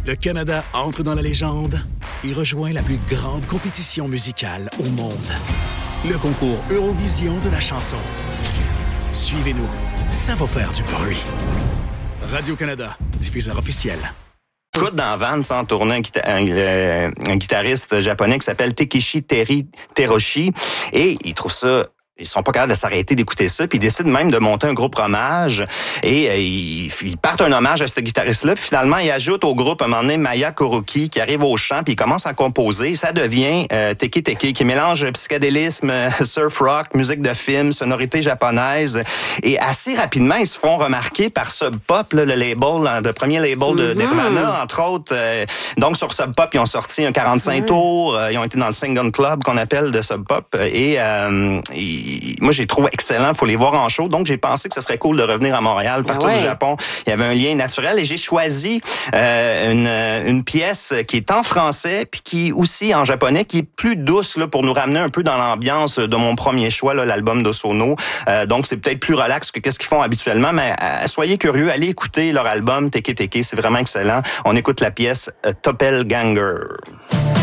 Le Canada entre dans la légende et rejoint la plus grande compétition musicale au monde. Le concours Eurovision de la chanson. Suivez-nous, ça va faire du bruit. Radio-Canada, diffuseur officiel. Écoute, dans Van, en tournée, un guitariste japonais qui s'appelle Takeshi Teroshi, et il trouve ça... Ils sont pas capables de s'arrêter d'écouter ça, puis ils décident même de monter un groupe hommage, et ils partent un hommage à ce guitariste-là, puis finalement, ils ajoutent au groupe, à un moment donné, Maya Kuroki, qui arrive au chant, puis ils commencent à composer. Ça devient Teke Teke, qui mélange psychédélisme, surf rock, musique de film, sonorité japonaise, et assez rapidement, ils se font remarquer par Sub Pop, là, le premier label de Nirvana, entre autres. Donc, sur Sub Pop, ils ont sorti un 45 tours, ils ont été dans le Sing-On Club, qu'on appelle, de Sub Pop, et moi, j'ai trouvé excellent. Il faut les voir en show. Donc, j'ai pensé que ce serait cool de revenir à Montréal, partir du Japon. Il y avait un lien naturel et j'ai choisi une pièce qui est en français puis qui aussi en japonais, qui est plus douce là, pour nous ramener un peu dans l'ambiance de mon premier choix, là, l'album d'Osono. Donc, c'est peut-être plus relax que qu'est-ce qu'ils font habituellement, mais soyez curieux, allez écouter leur album Teke Teke. C'est vraiment excellent. On écoute la pièce Doppelganger.